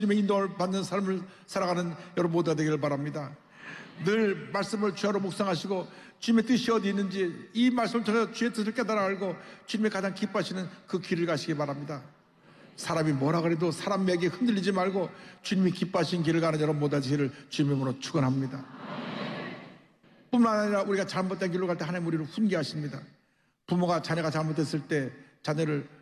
주님의 인도를 받는 삶을 살아가는 여러분 모두가 되기를 바랍니다. 늘 말씀을 주야로 묵상하시고 주님의 뜻이 어디 있는지 이 말씀을 통해 주의 뜻을 깨달아 알고 주님의 가장 기뻐하시는 그 길을 가시기 바랍니다. 사람이 뭐라 그래도 사람 맥에 흔들리지 말고 주님이 기뻐하신 길을 가는 여러분 모두가 되기를 주님의 이름으로 축원합니다. 뿐만 아니라 우리가 잘못된 길로 갈 때 하나님 우리를 훈계하십니다. 부모가 자녀가 잘못했을 때 자녀를